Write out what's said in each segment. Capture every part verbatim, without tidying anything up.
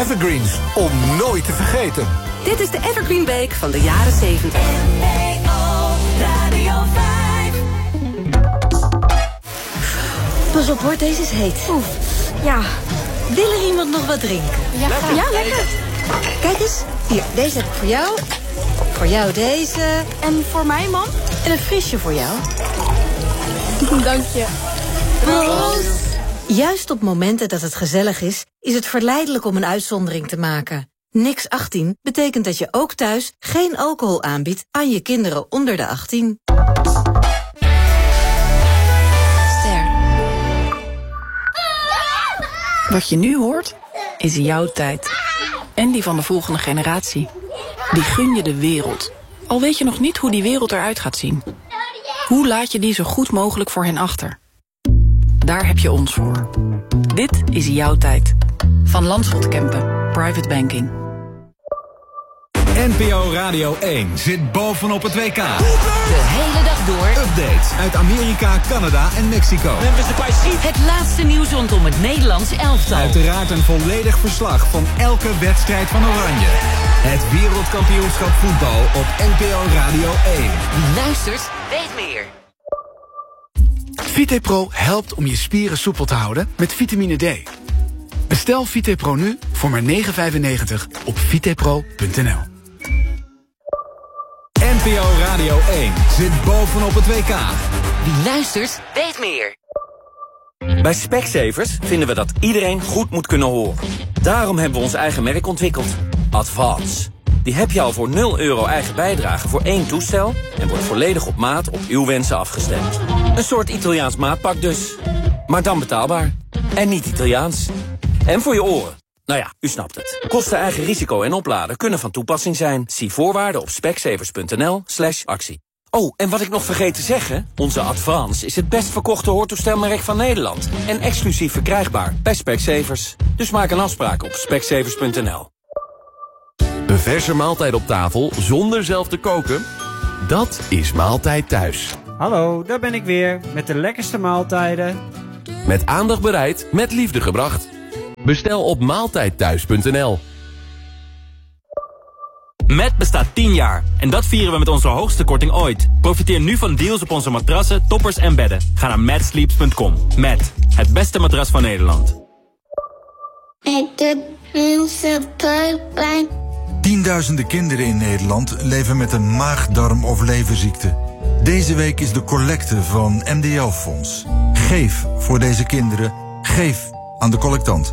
evergreens om nooit te vergeten. Dit is de Evergreen Week van de jaren zeventig. N P O Radio vijf. Pas op hoor, deze is heet. Oeh, ja. Wil er iemand nog wat drinken? Ja, lekker. Ja, lekker. Kijk eens, hier, deze heb ik voor jou. Voor jou deze. En voor mij, man? En een frisje voor jou. Dank je. Proost. Juist op momenten dat het gezellig is, is het verleidelijk om een uitzondering te maken. Niks achttien betekent dat je ook thuis geen alcohol aanbiedt aan je kinderen onder de achttien. Ster. Wat je nu hoort, is jouw tijd. En die van de volgende generatie. Die gun je de wereld. Al weet je nog niet hoe die wereld eruit gaat zien. Hoe laat je die zo goed mogelijk voor hen achter? Daar heb je ons voor. Dit is jouw tijd. Van Landschot Kempen. Private Banking. N P O Radio één zit bovenop het W K. De hele dag door. Updates uit Amerika, Canada en Mexico. Het laatste nieuws rondom het Nederlands elftal. Uiteraard een volledig verslag van elke wedstrijd van Oranje. Het wereldkampioenschap voetbal op N P O Radio één. Wie luistert, weet meer. VitePro helpt om je spieren soepel te houden met vitamine D. Bestel VitePro nu voor maar negen vijfennegentig op vitepro punt n l. N P O Radio één zit bovenop het W K. Wie luistert, weet meer. Bij Specsavers vinden we dat iedereen goed moet kunnen horen. Daarom hebben we ons eigen merk ontwikkeld. Advance. Die heb je al voor nul euro eigen bijdrage voor één toestel en wordt volledig op maat op uw wensen afgestemd. Een soort Italiaans maatpak dus. Maar dan betaalbaar. En niet Italiaans. En voor je oren. Nou ja, u snapt het. Kosten, eigen risico en opladen kunnen van toepassing zijn. Zie voorwaarden op specsavers punt n l slash actie. Oh, en wat ik nog vergeet te zeggen. Onze Advance is het best verkochte hoortoestelmerk van Nederland. En exclusief verkrijgbaar bij Specsavers. Dus maak een afspraak op specsavers punt n l. Een verse maaltijd op tafel zonder zelf te koken? Dat is Maaltijd Thuis. Hallo, daar ben ik weer met de lekkerste maaltijden. Met aandacht bereid, met liefde gebracht. Bestel op maaltijdthuis punt n l. Met bestaat tien jaar en dat vieren we met onze hoogste korting ooit. Profiteer nu van deals op onze matrassen, toppers en bedden. Ga naar matsleeps punt com. Met het beste matras van Nederland. Ik doe onze pijn. Tienduizenden kinderen in Nederland leven met een maag-darm- of leverziekte. Deze week is de collecte van M D L-fonds. Geef voor deze kinderen. Geef aan de collectant.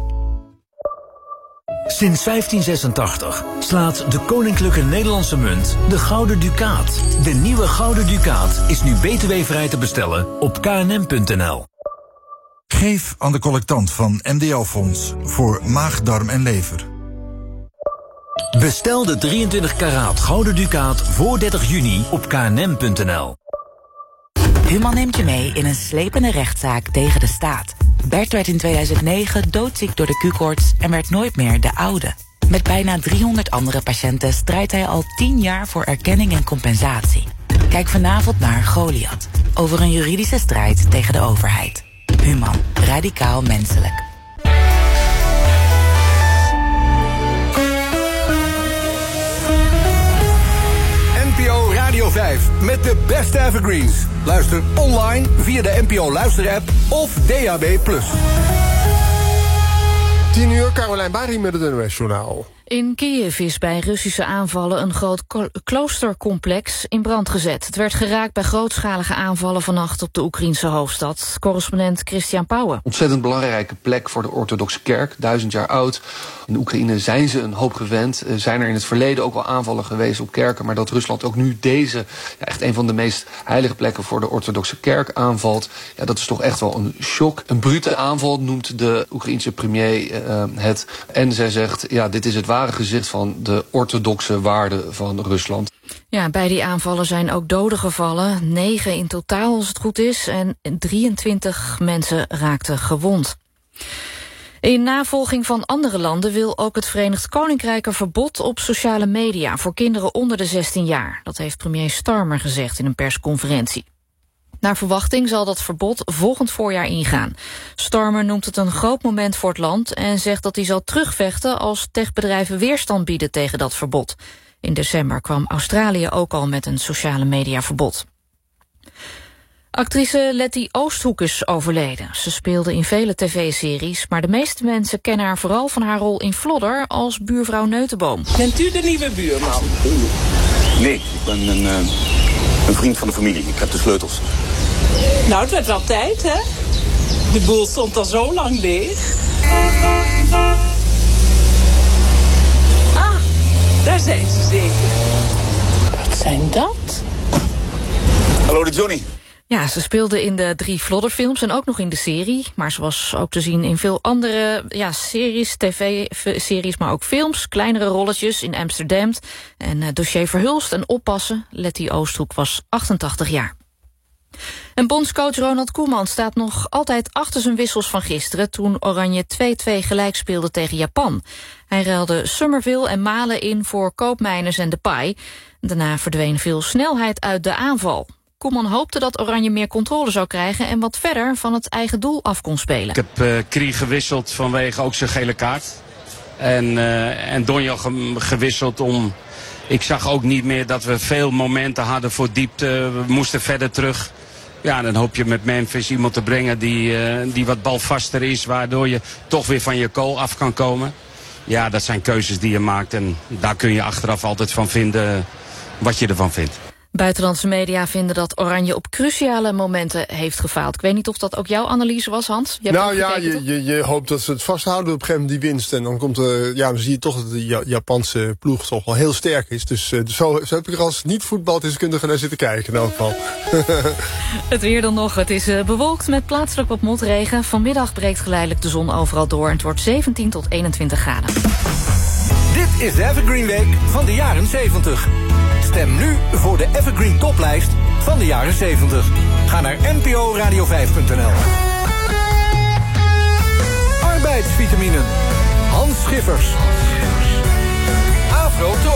Sinds vijftien zesentachtig slaat de Koninklijke Nederlandse Munt de Gouden Ducaat. De nieuwe Gouden Ducaat is nu B T W-vrij te bestellen op k n m punt n l. Geef aan de collectant van M D L-fonds voor maag, darm en lever. Bestel de drieëntwintig karaat Gouden Ducaat voor dertig juni op k n m punt n l. Human neemt je mee in een slepende rechtszaak tegen de staat. Bert werd in tweeduizend negen doodziek door de Q-koorts en werd nooit meer de oude. Met bijna driehonderd andere patiënten strijdt hij al tien jaar voor erkenning en compensatie. Kijk vanavond naar Goliath. Over een juridische strijd tegen de overheid. Human. Radicaal menselijk. N P O Radio vijf met de beste evergreens. Luister online via de N P O Luister-app of D A B plus. tien uur, Carolijn Bari met het N O S-journaal. In Kiev is bij Russische aanvallen een groot kloostercomplex in brand gezet. Het werd geraakt bij grootschalige aanvallen vannacht op de Oekraïense hoofdstad. Correspondent Christian Pauwen. Ontzettend belangrijke plek voor de orthodoxe kerk, duizend jaar oud. In de Oekraïne zijn ze een hoop gewend. Er zijn er in het verleden ook wel aanvallen geweest op kerken, maar dat Rusland ook nu deze, ja, echt een van de meest heilige plekken voor de orthodoxe kerk aanvalt, ja, dat is toch echt wel een shock. Een brute aanval noemt de Oekraïense premier uh, het. En zij zegt, ja, dit is het ware gezicht van de orthodoxe waarden van Rusland. Ja, bij die aanvallen zijn ook doden gevallen. Negen in totaal als het goed is. En drieëntwintig mensen raakten gewond. In navolging van andere landen wil ook het Verenigd Koninkrijk een verbod op sociale media voor kinderen onder de zestien jaar. Dat heeft premier Starmer gezegd in een persconferentie. Naar verwachting zal dat verbod volgend voorjaar ingaan. Starmer noemt het een groot moment voor het land en zegt dat hij zal terugvechten als techbedrijven weerstand bieden tegen dat verbod. In december kwam Australië ook al met een sociale mediaverbod. Actrice Letty Oosthoek is overleden. Ze speelde in vele tv-series, maar de meeste mensen kennen haar vooral van haar rol in Vlodder als buurvrouw Neutenboom. Bent u de nieuwe buurman? Nee, ik ben een, uh, een vriend van de familie. Ik heb de sleutels. Nou, het werd wel tijd, hè? De boel stond al zo lang leeg. Ah, daar zijn ze zeker. Wat zijn dat? Hallo, de Johnny. Ja, ze speelde in de drie Vlodderfilms en ook nog in de serie. Maar ze was ook te zien in veel andere ja, series, tv-series, maar ook films. Kleinere rolletjes in Amsterdam en uh, Dossier Verhulst en Oppassen. Letty Oosthoek was achtentachtig jaar. En bondscoach Ronald Koeman staat nog altijd achter zijn wissels van gisteren, toen Oranje twee-twee gelijk speelde tegen Japan. Hij ruilde Summerville en Malen in voor Koopmeiners en Depay. Daarna verdween veel snelheid uit de aanval. Koeman hoopte dat Oranje meer controle zou krijgen en wat verder van het eigen doel af kon spelen. Ik heb uh, Krieg gewisseld vanwege ook zijn gele kaart. En, uh, en Donjan ge gewisseld om... Ik zag ook niet meer dat we veel momenten hadden voor diepte. We moesten verder terug. Ja, dan hoop je met Memphis iemand te brengen die, uh, die wat balvaster is, waardoor je toch weer van je goal af kan komen. Ja, dat zijn keuzes die je maakt en daar kun je achteraf altijd van vinden wat je ervan vindt. Buitenlandse media vinden dat Oranje op cruciale momenten heeft gefaald. Ik weet niet of dat ook jouw analyse was, Hans? Je nou ja, gekeken, je, je, je hoopt dat ze het vasthouden op een gegeven moment die winst. En dan, komt, uh, ja, dan zie je toch dat de Japanse ploeg toch wel heel sterk is. Dus uh, zo, zo heb ik er als niet-voetbaldeskundige naar zitten kijken in elk geval. Het weer dan nog. Het is uh, bewolkt met plaatselijk wat motregen. Vanmiddag breekt geleidelijk de zon overal door en het wordt zeventien tot eenentwintig graden. Dit is de Evergreen Week van de jaren zeventig. Stem nu voor de Evergreen Toplijst van de jaren zeventig. Ga naar n p o radio vijf punt n l. Arbeidsvitaminen. Hans Schiffers. Afro Toro.